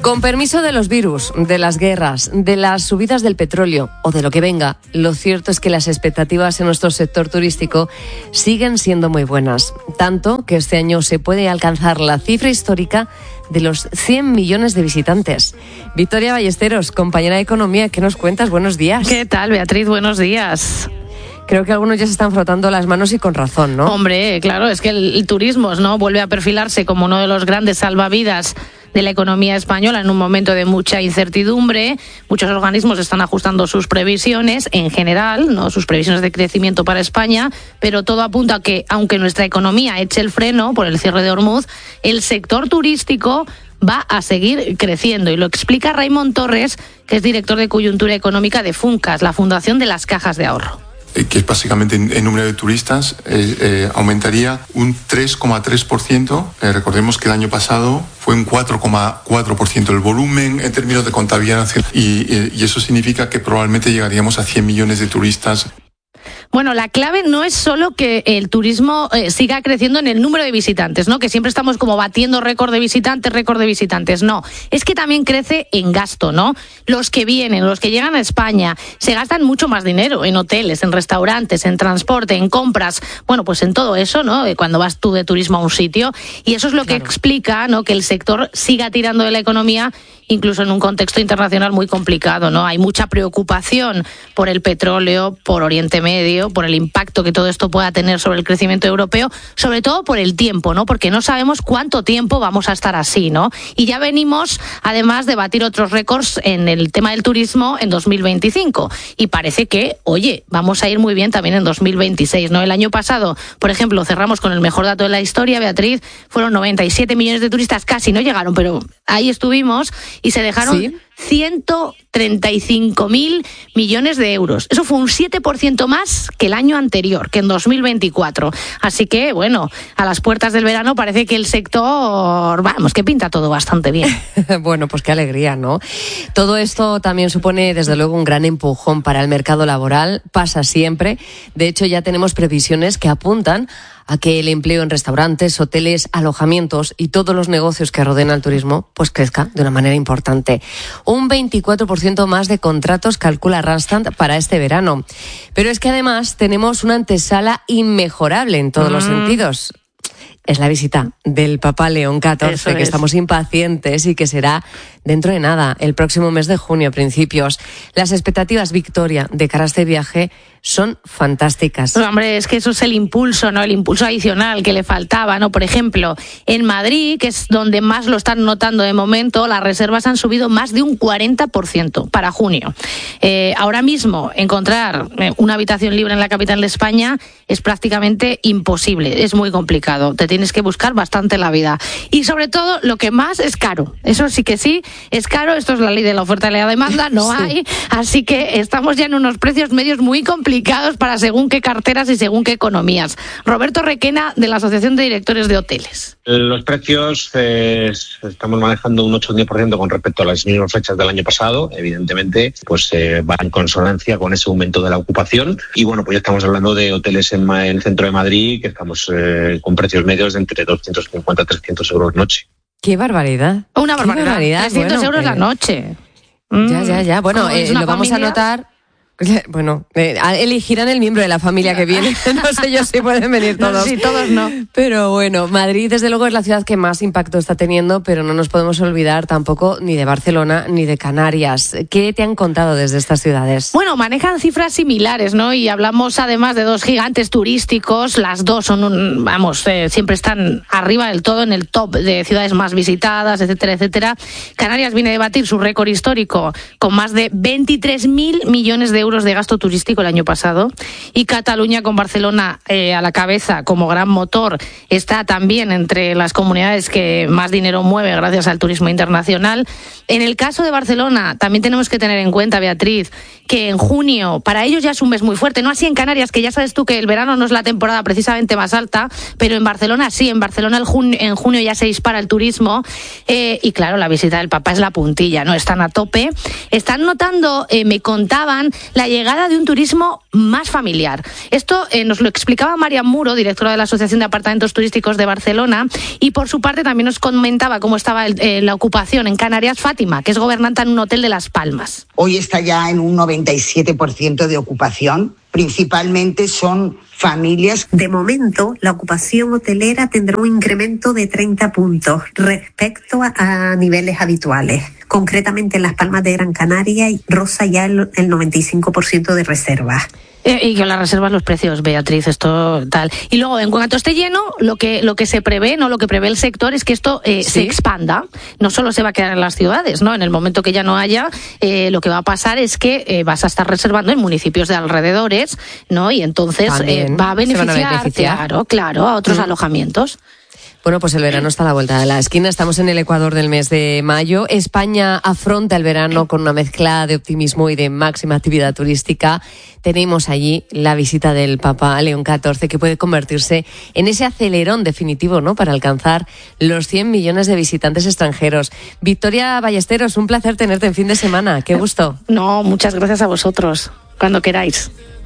Con permiso de los virus, de las guerras, de las subidas del petróleo o de lo que venga, lo cierto es que las expectativas en nuestro sector turístico siguen siendo muy buenas. Tanto que este año se puede alcanzar la cifra histórica de los 100 millones de visitantes. Victoria Ballesteros, compañera de Economía, ¿qué nos cuentas? Buenos días. ¿Qué tal, Beatriz? Buenos días. Creo que algunos ya se están frotando las manos y con razón, ¿no? Hombre, claro, es que el turismo, ¿no?, vuelve a perfilarse como uno de los grandes salvavidas de la economía española en un momento de mucha incertidumbre. Muchos organismos están ajustando sus previsiones en general, ¿no?, sus previsiones de crecimiento para España, pero todo apunta a que, aunque nuestra economía eche el freno por el cierre de Hormuz, el sector turístico va a seguir creciendo, y lo explica Raimon Torres, que es director de coyuntura económica de Funcas, la Fundación de las Cajas de Ahorro. Que es básicamente el número de turistas, aumentaría un 3,3%. Recordemos que el año pasado fue un 4,4% el volumen en términos de contabilidad y eso significa que probablemente llegaríamos a 100 millones de turistas. Bueno, la clave no es solo que el turismo siga creciendo en el número de visitantes, ¿no?, que siempre estamos como batiendo récord de visitantes, no. Es que también crece en gasto, ¿no? Los que vienen, los que llegan a España, se gastan mucho más dinero en hoteles, en restaurantes, en transporte, en compras, bueno, pues en todo eso, ¿no?, cuando vas tú de turismo a un sitio. Y eso es lo que explica, ¿no?, que el sector siga tirando de la economía, incluso en un contexto internacional muy complicado, ¿no? Hay mucha preocupación por el petróleo, por Oriente Medio, por el impacto que todo esto pueda tener sobre el crecimiento europeo, sobre todo por el tiempo, ¿no?, porque no sabemos cuánto tiempo vamos a estar así, ¿no? Y ya venimos, además, de batir otros récords en el tema del turismo en 2025. Y parece que, oye, vamos a ir muy bien también en 2026, ¿no? El año pasado, por ejemplo, cerramos con el mejor dato de la historia, Beatriz, fueron 97 millones de turistas, casi no llegaron, pero ahí estuvimos, y se dejaron... ¿Sí? 135.000 millones de euros. Eso fue un 7% más que el año anterior, que en 2024. Así que, bueno, a las puertas del verano parece que el sector, vamos, que pinta todo bastante bien. Bueno, pues qué alegría, ¿no? Todo esto también supone, desde luego, un gran empujón para el mercado laboral. Pasa siempre. De hecho, ya tenemos previsiones que apuntan a que el empleo en restaurantes, hoteles, alojamientos y todos los negocios que rodean al turismo pues crezca de una manera importante. Un 24% más de contratos calcula Randstad para este verano. Pero es que además tenemos una antesala inmejorable en todos los sentidos. Es la visita del Papa León XIV, que estamos impacientes y que será dentro de nada, el próximo mes de junio, a principios. Las expectativas, Victoria, de cara a este viaje son fantásticas. Pues, hombre, es que eso es el impulso, ¿no? El impulso adicional que le faltaba, ¿no? Por ejemplo, en Madrid, que es donde más lo están notando de momento, las reservas han subido más de un 40% para junio. Ahora mismo, encontrar una habitación libre en la capital de España es prácticamente imposible, es muy complicado. Te tienes que buscar bastante la vida. Y sobre todo, lo que más es caro. Eso sí que sí, es caro. Esto es la ley de la oferta y la demanda, no hay. Así que estamos ya en unos precios medios muy complicados para según qué carteras y según qué economías. Roberto Requena, de la Asociación de Directores de Hoteles. Los precios estamos manejando un 8 o 10% con respecto a las mismas fechas del año pasado. Evidentemente, pues va en consonancia con ese aumento de la ocupación. Y bueno, pues ya estamos hablando de hoteles en el centro de Madrid, que estamos con precios medios de entre 250 a 300 euros noche. ¡Qué barbaridad! Una barbaridad. 300 euros la noche. Ya. Bueno, lo vamos a anotar. Bueno, elegirán el miembro de la familia que viene. No sé yo si pueden venir todos. No, sí, todos no. Pero bueno, Madrid desde luego es la ciudad que más impacto está teniendo, pero no nos podemos olvidar tampoco ni de Barcelona ni de Canarias. ¿Qué te han contado desde estas ciudades? Bueno, manejan cifras similares, ¿no? Y hablamos además de dos gigantes turísticos. Las dos son siempre están arriba del todo en el top de ciudades más visitadas, etcétera, etcétera. Canarias viene a batir su récord histórico con más de 23.000 millones de euros de gasto turístico el año pasado, y Cataluña, con Barcelona a la cabeza como gran motor, está también entre las comunidades que más dinero mueve gracias al turismo internacional. En el caso de Barcelona también tenemos que tener en cuenta, Beatriz, que en junio, para ellos ya es un mes muy fuerte, no así en Canarias, que ya sabes tú que el verano no es la temporada precisamente más alta, pero en Barcelona sí, en Barcelona en junio ya se dispara el turismo, y claro, la visita del Papa es la puntilla, ¿no? Están a tope. Están notando, me contaban, la llegada de un turismo más familiar. Esto nos lo explicaba María Muro, directora de la Asociación de Apartamentos Turísticos de Barcelona, y por su parte también nos comentaba cómo estaba la ocupación en Canarias Fátima, que es gobernanta en un hotel de Las Palmas. Hoy está ya en un 97% de ocupación. Principalmente son familias. De momento, la ocupación hotelera tendrá un incremento de 30 puntos respecto a niveles habituales. Concretamente en Las Palmas de Gran Canaria roza ya el 95% de reservas. Y que las reservas los precios, Beatriz, esto tal. Y luego, en cuanto esté lleno, lo que se prevé, ¿no? Lo que prevé el sector es que esto se expanda. No solo se va a quedar en las ciudades, ¿no? En el momento que ya no haya, lo que va a pasar es que vas a estar reservando en municipios de alrededores, ¿no? Y entonces va a beneficiar, claro, a otros alojamientos. Bueno, pues el verano está a la vuelta de la esquina. Estamos en el Ecuador del mes de mayo. España afronta el verano con una mezcla de optimismo y de máxima actividad turística. Tenemos allí la visita del Papa León XIV, que puede convertirse en ese acelerón definitivo, ¿no?, para alcanzar los 100 millones de visitantes extranjeros. Victoria Ballesteros, un placer tenerte en fin de semana. Qué gusto. No, muchas gracias a vosotros. Cuando queráis.